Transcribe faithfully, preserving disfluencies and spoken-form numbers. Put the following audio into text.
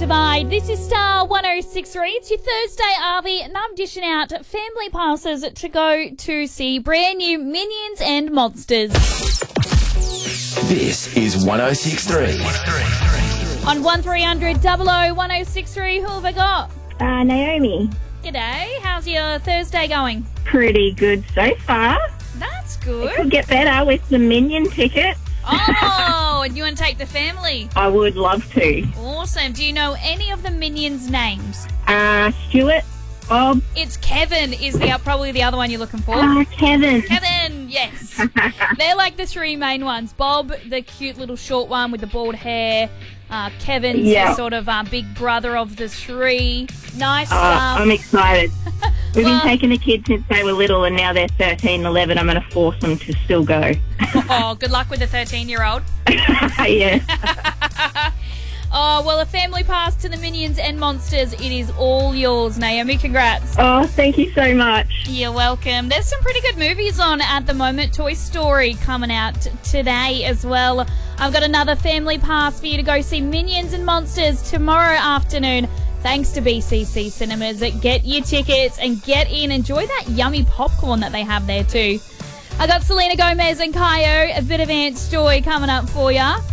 Divide. This is Star one oh six point three. It's your Thursday, Arby, and I'm dishing out family passes to go to see brand new Minions and Monsters. This is one oh six point three. On one three hundred double oh one oh six three, who have I got? Uh, Naomi. G'day, how's your Thursday going? Pretty good so far. That's Could good. get better with the Minion ticket. Oh, and you want to take the family? I would love to. Awesome. Do you know any of the Minions' names? Uh, Stuart, Bob, It's Kevin is the probably the other one you're looking for. uh, Kevin. Kevin, yes. They're like the three main ones. Bob, the cute little short one with the bald hair. Uh, Kevin's Yeah. the sort of uh, big brother of the three. Nice Uh, stuff. I'm excited. We've Well- been taking the kids since they were little and now they're thirteen and eleven. I'm going to force them to still go. Oh, good luck with the thirteen-year-old. yeah. Oh, well, a family pass to the Minions and Monsters. It is all yours, Naomi. Congrats. Oh, thank you so much. You're welcome. There's some pretty good movies on at the moment. Toy Story coming out t- today as well. I've got another family pass for you to go see Minions and Monsters tomorrow afternoon. Thanks to B C C Cinemas. Get your tickets and get in. Enjoy that yummy popcorn that they have there too. I got Selena Gomez and Kaio, a bit of Aunt's Joy coming up for ya.